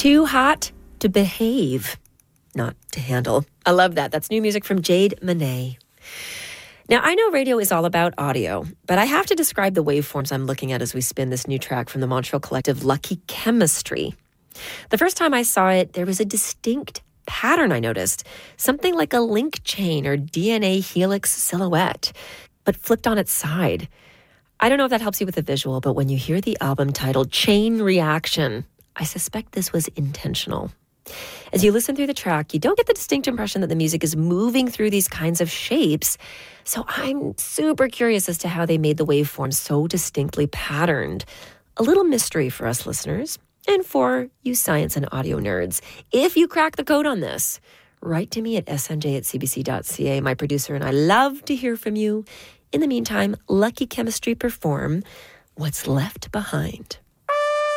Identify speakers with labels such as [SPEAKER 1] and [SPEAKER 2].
[SPEAKER 1] Too hot to behave, not to handle. I love that. That's new music from Jade Monet. Now, I know radio is all about audio, but I have to describe the waveforms I'm looking at as we spin this new track from the Montreal collective Lucky Chemistry. The first time I saw it, there was a distinct pattern I noticed, something like a link chain or DNA helix silhouette, but flipped on its side. I don't know if that helps you with the visual, but when you hear the album titled Chain Reaction, I suspect this was intentional. As you listen through the track, you don't get the distinct impression that the music is moving through these kinds of shapes. So I'm super curious as to how they made the waveforms so distinctly patterned. A little mystery for us listeners and for you science and audio nerds. If you crack the code on this, write to me at snj@cbc.ca. My producer and I love to hear from you. In the meantime, Lucky Chemistry perform What's Left Behind.